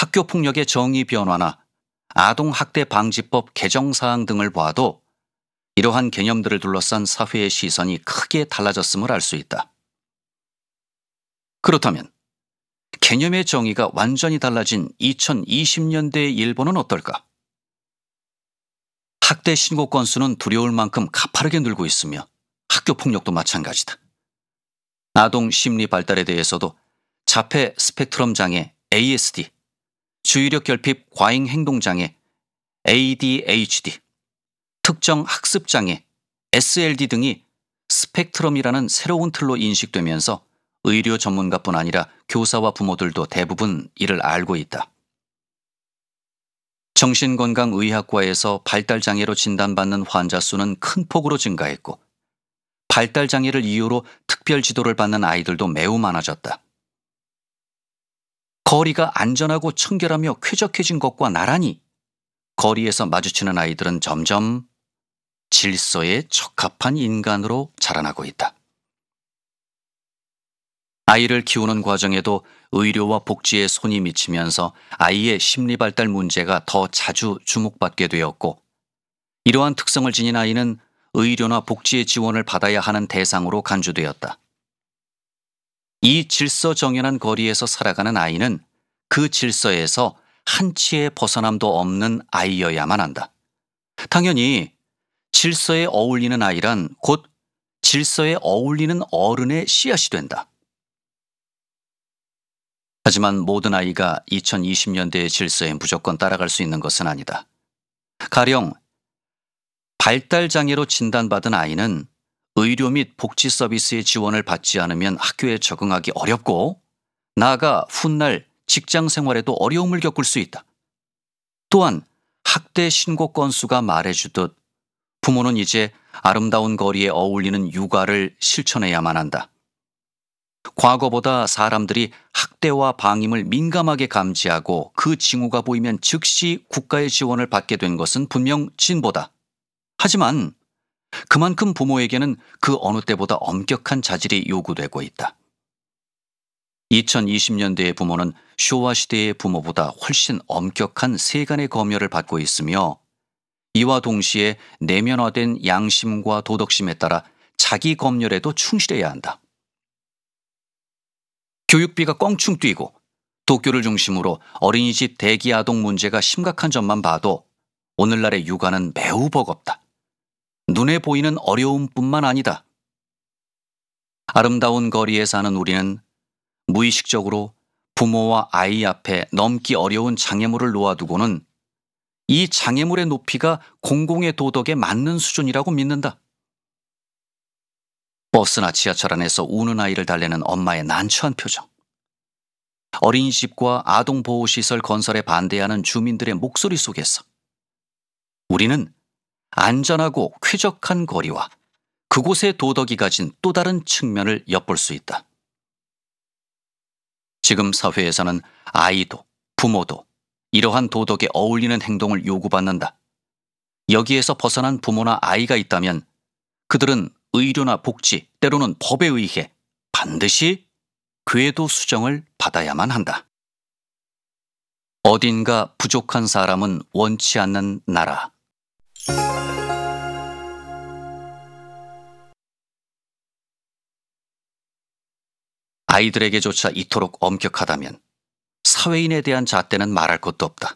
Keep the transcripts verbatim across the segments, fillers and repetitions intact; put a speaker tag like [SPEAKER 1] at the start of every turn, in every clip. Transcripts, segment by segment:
[SPEAKER 1] 학교폭력의 정의 변화나 아동학대 방지법 개정사항 등을 봐도 이러한 개념들을 둘러싼 사회의 시선이 크게 달라졌음을 알 수 있다. 그렇다면 개념의 정의가 완전히 달라진 이천이십 년대의 일본은 어떨까? 학대 신고 건수는 두려울 만큼 가파르게 늘고 있으며 학교폭력도 마찬가지다. 아동 심리 발달에 대해서도 자폐 스펙트럼 장애 에이에스디, 주의력 결핍 과잉 행동 장애 에이디에이치디, 특정 학습 장애 에스엘디 등이 스펙트럼이라는 새로운 틀로 인식되면서 의료 전문가뿐 아니라 교사와 부모들도 대부분 이를 알고 있다. 정신건강의학과에서 발달장애로 진단받는 환자 수는 큰 폭으로 증가했고 발달장애를 이유로 특별 지도를 받는 아이들도 매우 많아졌다. 거리가 안전하고 청결하며 쾌적해진 것과 나란히 거리에서 마주치는 아이들은 점점 질서에 적합한 인간으로 자라나고 있다. 아이를 키우는 과정에도 의료와 복지에 손이 미치면서 아이의 심리 발달 문제가 더 자주 주목받게 되었고 이러한 특성을 지닌 아이는 의료나 복지의 지원을 받아야 하는 대상으로 간주되었다. 이 질서정연한 거리에서 살아가는 아이는 그 질서에서 한치의 벗어남도 없는 아이여야만 한다. 당연히 질서에 어울리는 아이란 곧 질서에 어울리는 어른의 씨앗이 된다. 하지만 모든 아이가 이천이십 년대의 질서에 무조건 따라갈 수 있는 것은 아니다. 가령 발달장애로 진단받은 아이는 의료 및 복지 서비스의 지원을 받지 않으면 학교에 적응하기 어렵고 나아가 훗날 직장 생활에도 어려움을 겪을 수 있다. 또한 학대 신고 건수가 말해주듯 부모는 이제 아름다운 거리에 어울리는 육아를 실천해야만 한다. 과거보다 사람들이 학대와 방임을 민감하게 감지하고 그 징후가 보이면 즉시 국가의 지원을 받게 된 것은 분명 진보다. 하지만 그만큼 부모에게는 그 어느 때보다 엄격한 자질이 요구되고 있다. 이천이십 년대의 부모는 쇼와 시대의 부모보다 훨씬 엄격한 세간의 검열을 받고 있으며 이와 동시에 내면화된 양심과 도덕심에 따라 자기 검열에도 충실해야 한다. 교육비가 껑충 뛰고 도쿄를 중심으로 어린이집 대기 아동 문제가 심각한 점만 봐도 오늘날의 육아는 매우 버겁다. 눈에 보이는 어려움뿐만 아니다. 아름다운 거리에 사는 우리는 무의식적으로 부모와 아이 앞에 넘기 어려운 장애물을 놓아두고는 이 장애물의 높이가 공공의 도덕에 맞는 수준이라고 믿는다. 버스나 지하철 안에서 우는 아이를 달래는 엄마의 난처한 표정. 어린이집과 아동보호시설 건설에 반대하는 주민들의 목소리 속에서 우리는 안전하고 쾌적한 거리와 그곳의 도덕이 가진 또 다른 측면을 엿볼 수 있다. 지금 사회에서는 아이도 부모도 이러한 도덕에 어울리는 행동을 요구받는다. 여기에서 벗어난 부모나 아이가 있다면 그들은 의료나 복지, 때로는 법에 의해 반드시 궤도 수정을 받아야만 한다. 어딘가 부족한 사람은 원치 않는 나라. 아이들에게조차 이토록 엄격하다면 사회인에 대한 잣대는 말할 것도 없다.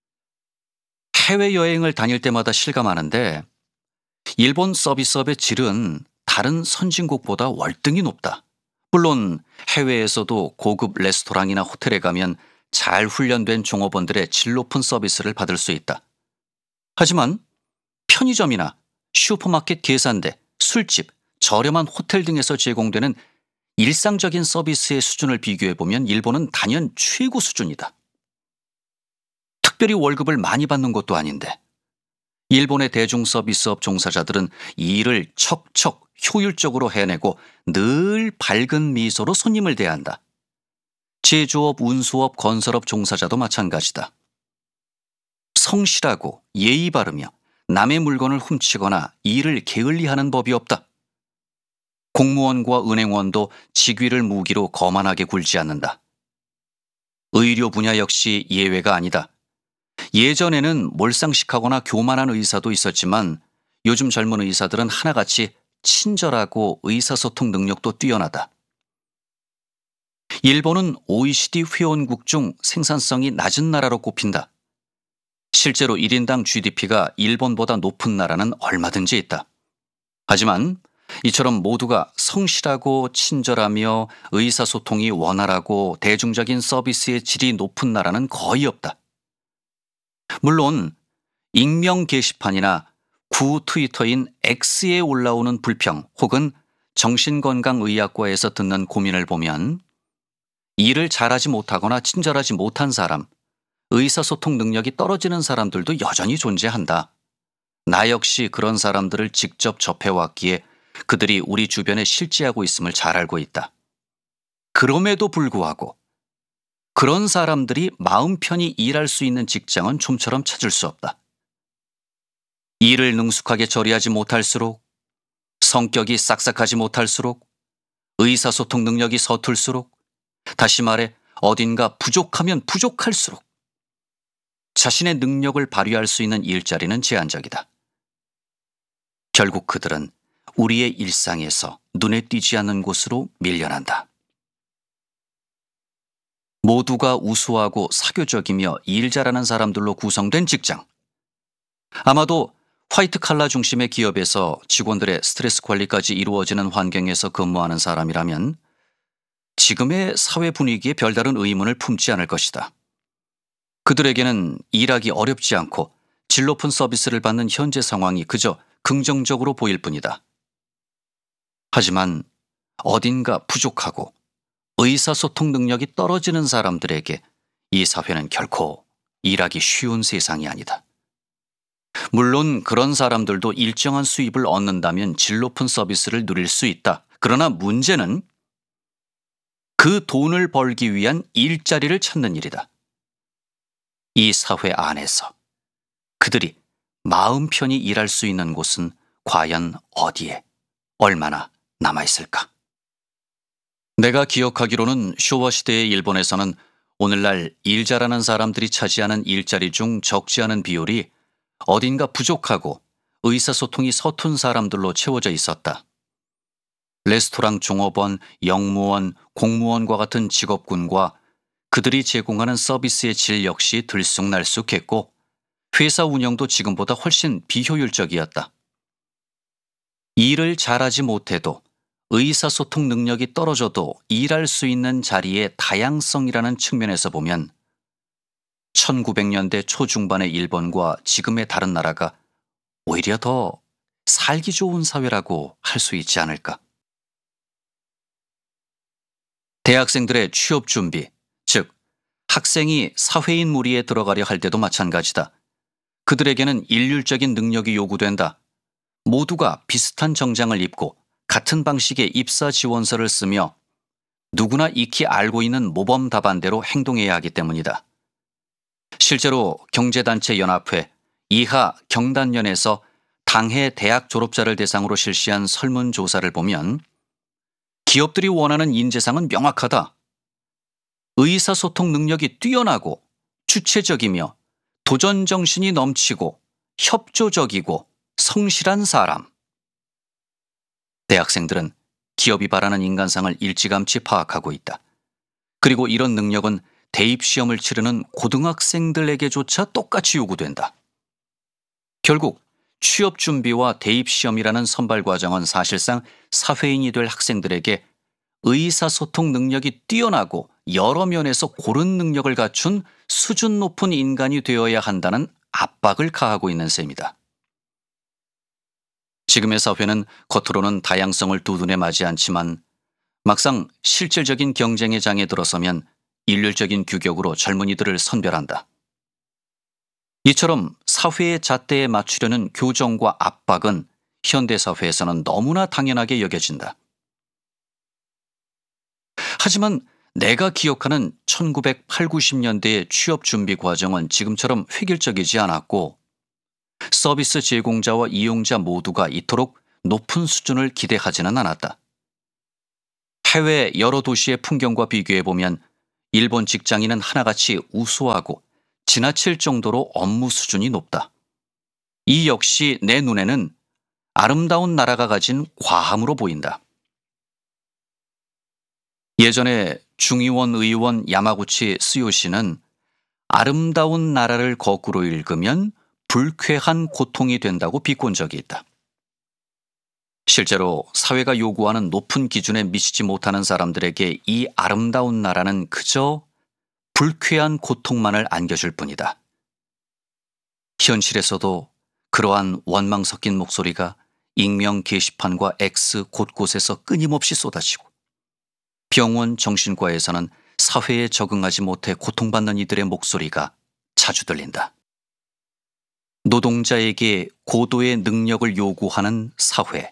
[SPEAKER 1] 해외여행을 다닐 때마다 실감하는데 일본 서비스업의 질은 다른 선진국보다 월등히 높다. 물론 해외에서도 고급 레스토랑이나 호텔에 가면 잘 훈련된 종업원들의 질 높은 서비스를 받을 수 있다. 하지만 편의점이나 슈퍼마켓 계산대, 술집, 저렴한 호텔 등에서 제공되는 일상적인 서비스의 수준을 비교해보면 일본은 단연 최고 수준이다. 특별히 월급을 많이 받는 것도 아닌데 일본의 대중 서비스업 종사자들은 이 일을 척척 효율적으로 해내고 늘 밝은 미소로 손님을 대한다. 제조업, 운수업, 건설업 종사자도 마찬가지다. 성실하고 예의 바르며 남의 물건을 훔치거나 일을 게을리하는 법이 없다. 공무원과 은행원도 직위를 무기로 거만하게 굴지 않는다. 의료 분야 역시 예외가 아니다. 예전에는 몰상식하거나 교만한 의사도 있었지만 요즘 젊은 의사들은 하나같이 친절하고 의사소통 능력도 뛰어나다. 일본은 오이시디 회원국 중 생산성이 낮은 나라로 꼽힌다. 실제로 일 인당 지디피가 일본보다 높은 나라는 얼마든지 있다. 하지만 이처럼 모두가 성실하고 친절하며 의사소통이 원활하고 대중적인 서비스의 질이 높은 나라는 거의 없다. 물론 익명 게시판이나 구 트위터인 X에 올라오는 불평 혹은 정신건강의학과에서 듣는 고민을 보면 일을 잘하지 못하거나 친절하지 못한 사람, 의사소통 능력이 떨어지는 사람들도 여전히 존재한다. 나 역시 그런 사람들을 직접 접해왔기에 그들이 우리 주변에 실제하고 있음을 잘 알고 있다. 그럼에도 불구하고 그런 사람들이 마음 편히 일할 수 있는 직장은 좀처럼 찾을 수 없다. 일을 능숙하게 처리하지 못할수록, 성격이 싹싹하지 못할수록, 의사소통 능력이 서툴수록, 다시 말해 어딘가 부족하면 부족할수록 자신의 능력을 발휘할 수 있는 일자리는 제한적이다. 결국 그들은 우리의 일상에서 눈에 띄지 않는 곳으로 밀려난다. 모두가 우수하고 사교적이며 일 잘하는 사람들로 구성된 직장. 아마도 화이트 칼라 중심의 기업에서 직원들의 스트레스 관리까지 이루어지는 환경에서 근무하는 사람이라면 지금의 사회 분위기에 별다른 의문을 품지 않을 것이다. 그들에게는 일하기 어렵지 않고 질 높은 서비스를 받는 현재 상황이 그저 긍정적으로 보일 뿐이다. 하지만 어딘가 부족하고 의사소통 능력이 떨어지는 사람들에게 이 사회는 결코 일하기 쉬운 세상이 아니다. 물론 그런 사람들도 일정한 수입을 얻는다면 질 높은 서비스를 누릴 수 있다. 그러나 문제는 그 돈을 벌기 위한 일자리를 찾는 일이다. 이 사회 안에서 그들이 마음 편히 일할 수 있는 곳은 과연 어디에, 얼마나 남아있을까? 내가 기억하기로는 쇼와 시대의 일본에서는 오늘날 일 잘하는 사람들이 차지하는 일자리 중 적지 않은 비율이 어딘가 부족하고 의사소통이 서툰 사람들로 채워져 있었다. 레스토랑 종업원, 영무원, 공무원과 같은 직업군과 그들이 제공하는 서비스의 질 역시 들쑥날쑥했고 회사 운영도 지금보다 훨씬 비효율적이었다. 일을 잘하지 못해도 의사소통 능력이 떨어져도 일할 수 있는 자리의 다양성이라는 측면에서 보면 천구백 년대 초중반의 일본과 지금의 다른 나라가 오히려 더 살기 좋은 사회라고 할 수 있지 않을까? 대학생들의 취업 준비, 즉 학생이 사회인 무리에 들어가려 할 때도 마찬가지다. 그들에게는 일률적인 능력이 요구된다. 모두가 비슷한 정장을 입고 같은 방식의 입사 지원서를 쓰며 누구나 익히 알고 있는 모범 답안대로 행동해야 하기 때문이다. 실제로 경제단체 연합회, 이하 경단련에서 당해 대학 졸업자를 대상으로 실시한 설문조사를 보면 기업들이 원하는 인재상은 명확하다. 의사소통 능력이 뛰어나고 주체적이며 도전정신이 넘치고 협조적이고 성실한 사람. 대학생들은 기업이 바라는 인간상을 일찌감치 파악하고 있다. 그리고 이런 능력은 대입시험을 치르는 고등학생들에게조차 똑같이 요구된다. 결국 취업 준비와 대입시험이라는 선발 과정은 사실상 사회인이 될 학생들에게 의사소통 능력이 뛰어나고 여러 면에서 고른 능력을 갖춘 수준 높은 인간이 되어야 한다는 압박을 가하고 있는 셈이다. 지금의 사회는 겉으로는 다양성을 두 눈에 맞지 않지만 막상 실질적인 경쟁의 장에 들어서면 일률적인 규격으로 젊은이들을 선별한다. 이처럼 사회의 잣대에 맞추려는 교정과 압박은 현대사회에서는 너무나 당연하게 여겨진다. 하지만 내가 기억하는 천구백팔십, 구십 년대의 취업 준비 과정은 지금처럼 획일적이지 않았고 서비스 제공자와 이용자 모두가 이토록 높은 수준을 기대하지는 않았다. 해외 여러 도시의 풍경과 비교해보면 일본 직장인은 하나같이 우수하고 지나칠 정도로 업무 수준이 높다. 이 역시 내 눈에는 아름다운 나라가 가진 과함으로 보인다. 예전에 중의원 의원 야마구치 스요시는 아름다운 나라를 거꾸로 읽으면 불쾌한 고통이 된다고 비꼰 적이 있다. 실제로 사회가 요구하는 높은 기준에 미치지 못하는 사람들에게 이 아름다운 나라는 그저 불쾌한 고통만을 안겨줄 뿐이다. 현실에서도 그러한 원망 섞인 목소리가 익명 게시판과 X 곳곳에서 끊임없이 쏟아지고, 병원 정신과에서는 사회에 적응하지 못해 고통받는 이들의 목소리가 자주 들린다. 노동자에게 고도의 능력을 요구하는 사회.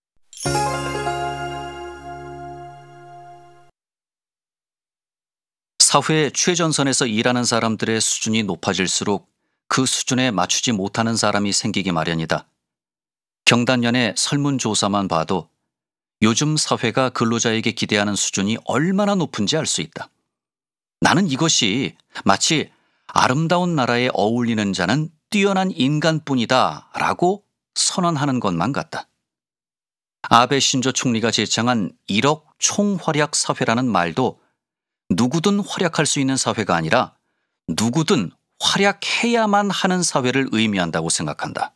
[SPEAKER 1] 사회 최전선에서 일하는 사람들의 수준이 높아질수록 그 수준에 맞추지 못하는 사람이 생기기 마련이다. 경단련의 설문조사만 봐도 요즘 사회가 근로자에게 기대하는 수준이 얼마나 높은지 알 수 있다. 나는 이것이 마치 아름다운 나라에 어울리는 자는 뛰어난 인간뿐이다 라고 선언하는 것만 같다. 아베 신조 총리가 제창한 일억 총활약 사회라는 말도 누구든 활약할 수 있는 사회가 아니라 누구든 활약해야만 하는 사회를 의미한다고 생각한다.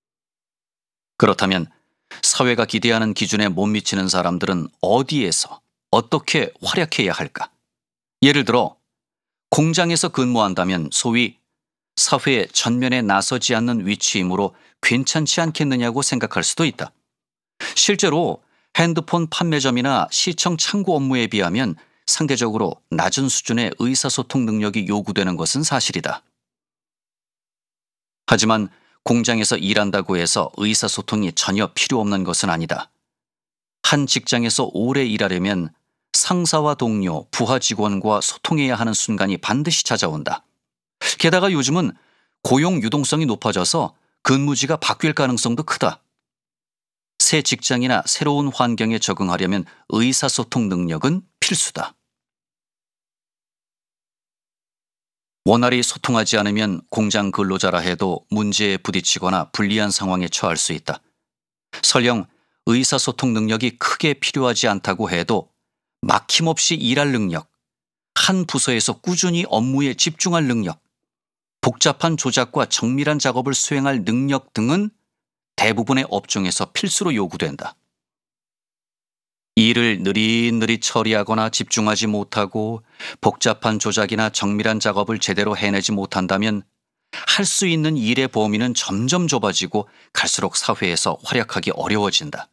[SPEAKER 1] 그렇다면 사회가 기대하는 기준에 못 미치는 사람들은 어디에서 어떻게 활약해야 할까? 예를 들어 공장에서 근무한다면 소위 사회의 전면에 나서지 않는 위치이므로 괜찮지 않겠느냐고 생각할 수도 있다. 실제로 핸드폰 판매점이나 시청 창구 업무에 비하면 상대적으로 낮은 수준의 의사소통 능력이 요구되는 것은 사실이다. 하지만 공장에서 일한다고 해서 의사소통이 전혀 필요 없는 것은 아니다. 한 직장에서 오래 일하려면 상사와 동료, 부하 직원과 소통해야 하는 순간이 반드시 찾아온다. 게다가 요즘은 고용 유동성이 높아져서 근무지가 바뀔 가능성도 크다. 새 직장이나 새로운 환경에 적응하려면 의사소통 능력은 필수다. 원활히 소통하지 않으면 공장 근로자라 해도 문제에 부딪히거나 불리한 상황에 처할 수 있다. 설령 의사소통 능력이 크게 필요하지 않다고 해도 막힘없이 일할 능력, 한 부서에서 꾸준히 업무에 집중할 능력, 복잡한 조작과 정밀한 작업을 수행할 능력 등은 대부분의 업종에서 필수로 요구된다. 일을 느릿느릿 처리하거나 집중하지 못하고 복잡한 조작이나 정밀한 작업을 제대로 해내지 못한다면 할 수 있는 일의 범위는 점점 좁아지고 갈수록 사회에서 활약하기 어려워진다.